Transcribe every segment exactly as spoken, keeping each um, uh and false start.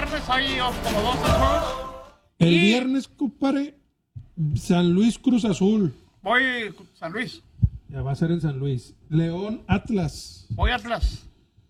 viernes hay como dos, tres juegos. El y... viernes, compadre, San Luis Cruz Azul. Voy San Luis. Ya va a ser en San Luis. León Atlas. Voy Atlas.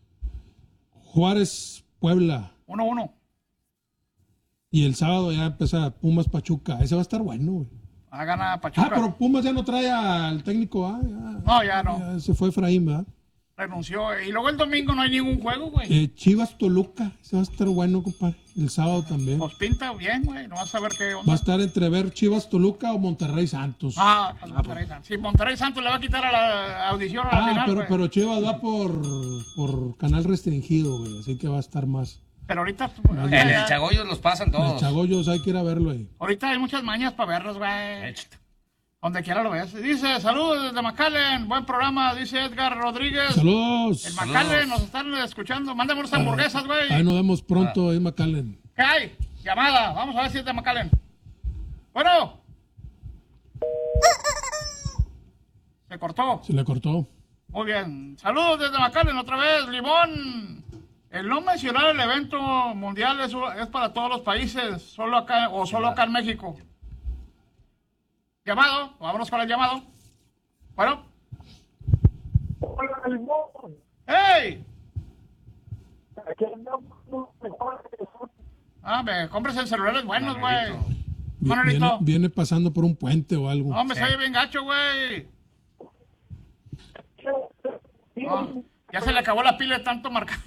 Juárez Puebla. uno uno. Y el sábado ya empieza Pumas Pachuca. Ese va a estar bueno, güey. Va a ganar Pachuca. Ah, pero Pumas ya no trae al técnico, ¿ah? Ya, no, ya no. Ya se fue Efraín, ¿verdad? Renunció. Y luego el domingo no hay ningún juego, güey. Eh, Chivas Toluca. Ese va a estar bueno, compadre. El sábado también. Pues pinta bien, güey. No vas a ver qué onda. Va a estar entre ver Chivas Toluca o Monterrey Santos. Ah, ah Monterrey Santos. Sí, Monterrey Santos le va a quitar a la audición a la ah, final, pero, güey. pero Chivas va por, por canal restringido, güey. Así que va a estar más. Pero ahorita... En el, el Chagollos los pasan todos. El Chagollos hay que ir a verlo ahí. Ahorita hay muchas mañas para verlos, güey. Donde quiera lo ves. Dice, saludos desde McAllen. Buen programa, dice Edgar Rodríguez. Saludos. El McAllen, nos están escuchando. Mándame unas hamburguesas, güey. Ahí nos vemos pronto, ahí, McAllen. ¿Qué hay? Llamada. Vamos a ver si es de McAllen. Bueno. Se cortó. Se le cortó. Muy bien. Saludos desde McAllen otra vez. Limón. El no mencionar el evento mundial es, es para todos los países. Solo acá o solo acá en México. Llamado, vámonos con el llamado. Bueno. Hola, Limón. ¡Hey! Aquí andamos mejor. Ah, me compres en celulares buenos, güey. Viene, viene pasando por un puente o algo. No, me sí. Sale bien gacho, güey. No, ya se le acabó la pila de tanto marcar.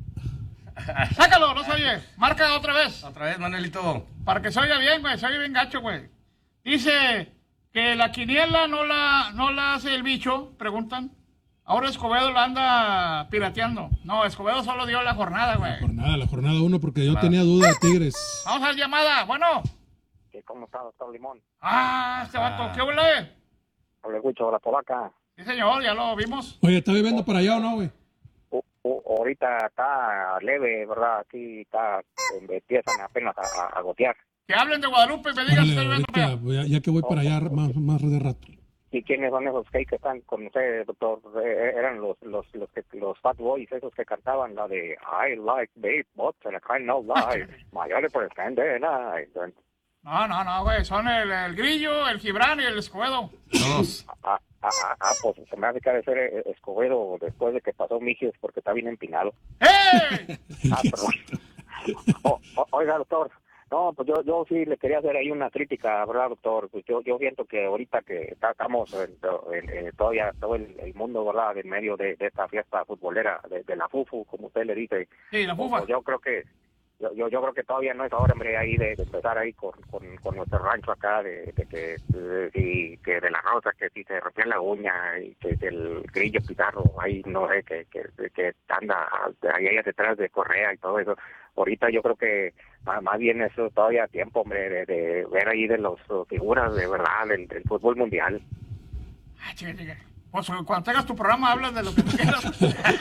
Sácalo, no se oye. Marca otra vez. Otra vez, Manuelito. Para que se oiga bien, güey. Se oye bien gacho, güey. Dice... Que la quiniela no la, no la hace el bicho, preguntan. Ahora Escobedo la anda pirateando. No, Escobedo solo dio la jornada, güey. La jornada, la jornada uno, porque yo tenía duda de Tigres. Vamos a la llamada, bueno. ¿Cómo está, doctor Limón? Ah, este vato, ah. ¿Qué huele? Habla el Huicho de la Polaca. Sí, señor, ya lo vimos. Oye, ¿está viviendo oh. para allá o no, güey? Oh, oh, ahorita está leve, ¿verdad? Aquí está, empiezan apenas a, a, a gotear. Que hablen de Guadalupe y me digan si estoy viendo ya, ya que voy para allá más, más de rato. ¿Y quiénes son esos que están con usted, doctor? Eh, eran los los los que, los Fat Boys, esos que cantaban la de I like big butts and I kind of like my other friend and I. No, no, no, güey, son el, el Grillo, el Gibran y el Escobedo. Dos. Ah, ah, ah, ah, pues se me hace que ha de ser Escobedo después de que pasó Mijios porque está bien empinado. ¡Eh! Ah, perdón. O, o, oiga, doctor. No, pues yo, yo sí le quería hacer ahí una crítica, ¿verdad, doctor? Pues yo, yo siento que ahorita que estamos en, en, en todavía todo el, el mundo, ¿verdad?, en medio de, de esta fiesta futbolera, de, de la FUFU, como usted le dice. Sí, la FUFA. Pues yo creo que yo, yo yo creo que todavía no es ahora, hombre, ahí de, de empezar ahí con, con, con nuestro rancho acá, de, de que de, de, que de la rosa, que si se rompió la uña, y que del Grillo Pizarro, ahí no sé, que, que, que anda ahí, ahí detrás de Correa y todo eso. Ahorita yo creo que más, más bien eso todavía tiempo, hombre, de, de ver ahí de las figuras de verdad del, del fútbol mundial. Ah, chica, chica. Pues cuando tengas tu programa hablas de lo que tú quieras.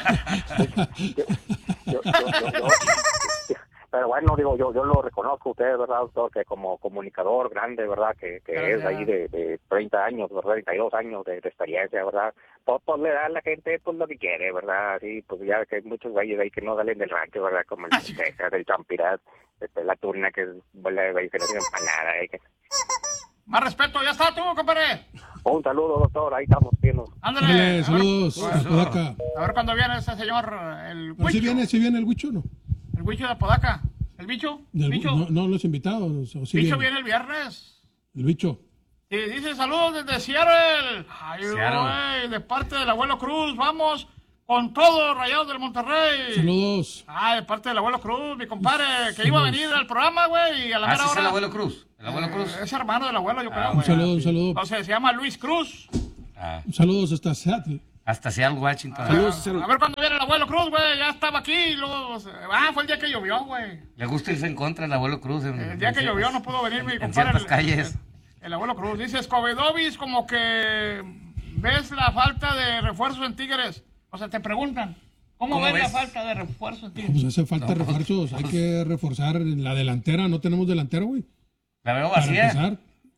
yo, yo, yo, yo, yo, pero bueno, digo, yo yo lo reconozco a usted, ¿verdad, doctor? Que como comunicador grande, ¿verdad? Que, que es ahí de, de treinta años, ¿verdad? treinta y dos años de, de experiencia, ¿verdad? Pues, pues le da a la gente pues lo que quiere, ¿verdad? Sí, pues ya que hay muchos güeyes ahí que no salen del rancho, ¿verdad? Como el Texas, el Champirat, este, la turna que es, ¿verdad? Que no tienen para nada, ¿eh? Que... Más respeto, ya está tú, compadre. Un saludo, doctor, ahí estamos viendo. Ándale. Ándale, saludos. A ver, a, a ver cuándo viene ese señor, el Huicho. ¿Sí viene, sí viene el Huicho, no? El Huicho de Apodaca. ¿El bicho? Del, ¿Bicho? No, no los invitados. ¿El sí bicho viene. viene el viernes? El bicho. Sí, dice saludos desde Seattle. Ay, güey, de parte del abuelo Cruz. Vamos con todo, Rayados del Monterrey. Saludos. Ah, de parte del abuelo Cruz, mi compadre, que iba a venir al programa, güey, y a la ah, mera ¿sí hora... es el abuelo Cruz? ¿El abuelo eh, Cruz? Es hermano del abuelo, yo ah, creo, Un güey. saludo, un saludo. Entonces, se llama Luis Cruz. Ah. Saludos hasta Seattle. Hasta Seattle, Washington. Ah, Saludos. a ver cuándo viene el abuelo Cruz, güey, ya estaba aquí, y luego... Ah, fue el día que llovió, güey. Le gusta irse en contra del abuelo Cruz. En, el día que llovió no pudo venir mi en compadre. ciertas calles. El, el abuelo Cruz. Dice Escobedovis, como que ves la falta de refuerzos en Tigres. O sea, te preguntan, ¿cómo, ¿Cómo ves, ves la falta de refuerzos en Tigres? Pues hace falta no, refuerzos, hay que reforzar la delantera, no tenemos delantero, güey. La veo vacía. Para empezar.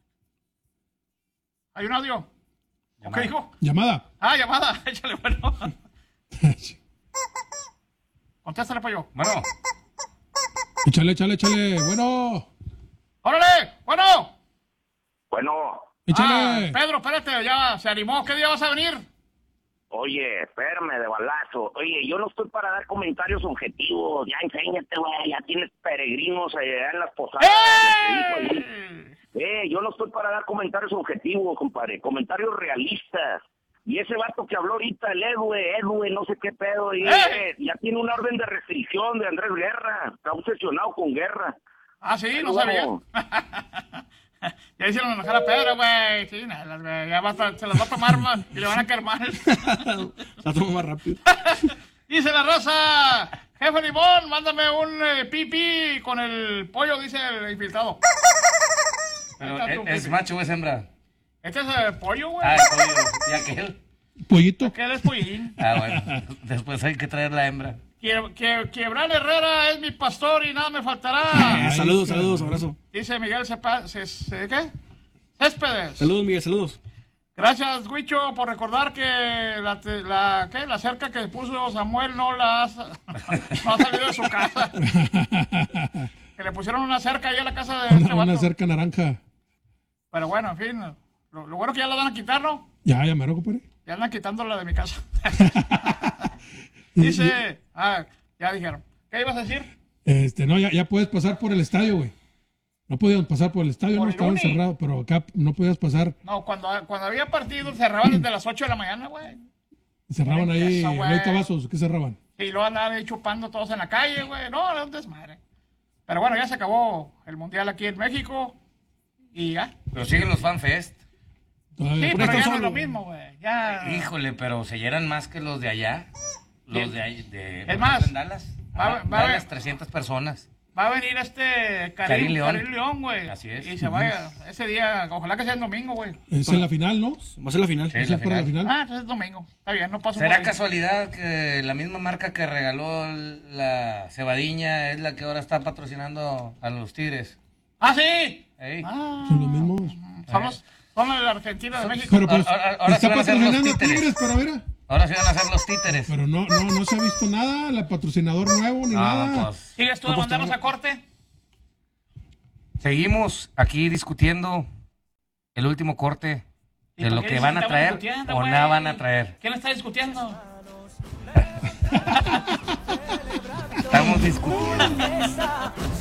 ¿Hay un audio? Llamada. ¿Qué dijo? Llamada. Ah, llamada, échale, bueno. Contéstale, pollo. Bueno. Échale, échale, échale. Bueno, ¡Órale! ¡Bueno! Bueno, échale. Ah, Pedro, espérate, ya se animó. ¿Qué día vas a venir? oye, espérame de balazo. Oye, yo no estoy para dar comentarios objetivos. Ya enséñate, güey. Ya tienes peregrinos allá en las posadas. ¡Eh! Eh, yo no estoy para dar comentarios objetivos, compadre. Comentarios realistas. Y ese vato que habló ahorita, el Edwe, Edwe, no sé qué pedo, y, ¡Eh! eh, ya tiene una orden de restricción de Andrés Guerra. Está obsesionado con Guerra. Ah, sí, no Pero sabía. bueno. Ya hicieron enojar a Pedro, güey. Sí, nada, güey. Ya va a- se las va a tomar más y le van a caer mal. La tomo más rápido. Dice la raza, jefe Limón, mándame un eh, pipí con el pollo, dice el infiltrado. Pero, Ahí está tu ¿es, es pipí. macho o es hembra? Este es el pollo, güey. Ah, el pollo. ¿Y aquel? Pollito. Que él es pollín. Ah, bueno. Después hay que traer la hembra. Que, que, Quiebral Herrera es mi pastor y nada me faltará. Eh, saludos, saludos, abrazo. Dice Miguel Cepa, Ces- Ce- ¿qué? Céspedes. Saludos, Miguel, saludos. Gracias, Huicho, por recordar que la, te- la, ¿qué? la cerca que puso Samuel no la ha, sa- no ha salido de su casa. Que le pusieron una cerca ahí a la casa de este Una, una vato. cerca naranja. Pero bueno, en fin, lo, lo bueno que ya la van a quitar, ¿no? Ya, ya mero, compadre. Ya andan quitando la de mi casa. Dice, ah, ya dijeron. ¿Qué ibas a decir? Este, no, ya, ya puedes pasar por el estadio, güey. No podíamos pasar por el estadio, ¿Por no el estaban Uni? cerrados, pero acá no podías pasar. No, cuando, cuando había partido cerraban desde las ocho de la mañana, güey. Cerraban Qué ahí, queso, no hay güey. cabazos, ¿qué cerraban? Y luego andaban ahí chupando todos en la calle, güey. No, era un desmadre. Pero bueno, ya se acabó el mundial aquí en México. Y ya. Pero siguen los fanfest. Todavía. Sí, Por pero esto ya no es solo. lo mismo, güey. Ya. Híjole, pero se llenan más que los de allá. Los de, ahí- de Es más, en Dallas. va- Ajá, va a Dallas, ver- trescientas personas. Va a venir este Karim Karim, León. Karim León, güey. Así es. Y se vaya ese día, ojalá que sea el domingo, güey. Es en la final, ¿no? Va a ser la final. Sí. Esa la es para la final. final. Ah, entonces es domingo. Está bien, no paso por ¿Será ahí. casualidad que la misma marca que regaló la cebadiña es la que ahora está patrocinando a los Tigres? ¡Ah, sí! Ey. Ah, Son los mismos. son los, son los de la Argentina de México. Pero pues, Ahora- ahora está se van a hacer los patrocinando a títeres. Tigres, pero mira. Ahora sí van a hacer los títeres. Pero no, no, no se ha visto nada, el patrocinador nuevo ni Ah, nada. pues, ¿Sigues tú de mandarnos a corte? seguimos aquí discutiendo el último corte ¿Y de por lo qué que dicen van a estamos traer discutiendo, o güey? nada van a traer. ¿Quién está discutiendo? Estamos discutiendo.